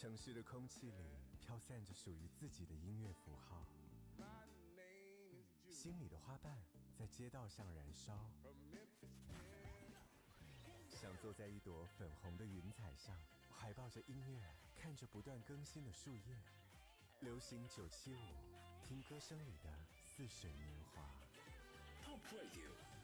城市的空气里飘散着属于自己的音乐符号，心里的花瓣在街道上燃烧，想坐在一朵粉红的云彩上，怀抱着音乐，看着不断更新的树叶。流行975，听歌声里的似水年华。 Pop Radio